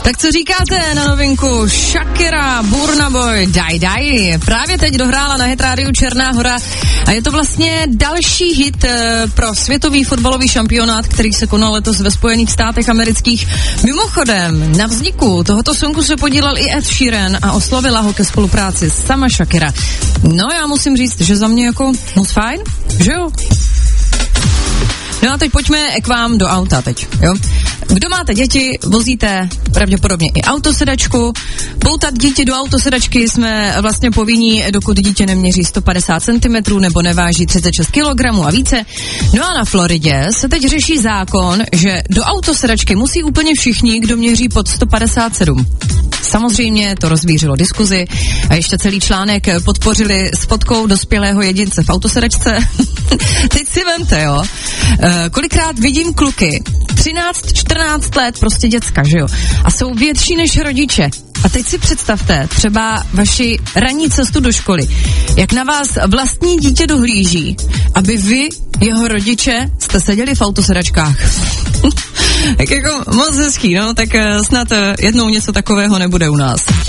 Tak co říkáte na novinku Shakira, Burna Boy, Die Die? Právě teď dohrála na Hit rádiu Černá Hora a je to vlastně další hit pro světový fotbalový šampionát, který se konal letos ve Spojených státech amerických. Mimochodem, na vzniku tohoto songu se podílel i Ed Sheeran a oslovila ho ke spolupráci sama Shakira. No já musím říct, že za mě jako moc fajn, že jo? No a teď pojďme k vám do auta teď, jo. Kdo máte děti, vozíte pravděpodobně i autosedačku. Poutat dítě do autosedačky jsme vlastně povinní, dokud dítě neměří 150 cm nebo neváží 36 kg a více. No a na Floridě se teď řeší zákon, že do autosedačky musí úplně všichni, kdo měří pod 157. Samozřejmě to rozvířilo diskuzi a ještě celý článek podpořili s fotkou dospělého jedince v autosedačce. Teď si vemte, jo. Kolikrát vidím kluky, 13, 14 let, prostě děcka, že jo, a jsou větší než rodiče. A teď si představte třeba vaši ranní cestu do školy, jak na vás vlastní dítě dohlíží, aby vy, jeho rodiče, jste seděli v autosedačkách. Tak jako moc hezký, no, tak snad jednou něco takového nebude u nás.